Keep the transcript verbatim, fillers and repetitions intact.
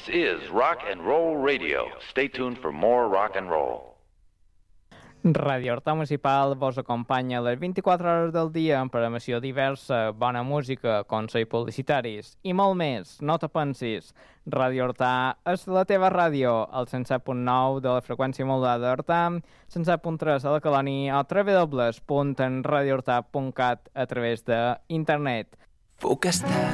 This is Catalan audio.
This is Rock and Roll Radio. Stay tuned for more rock and roll. Ràdio Horta Municipal vos acompanya a les vint-i-quatre hores del dia amb programació diversa, bona música, consells publicitaris i molt més. No te pensis, Ràdio Horta és la teva ràdio, al cent set punt nou de la freqüència modulada d'Horta, cent set punt tres a la Colònia o w w w punt radio horta punt cat a través d'internet. Puc estar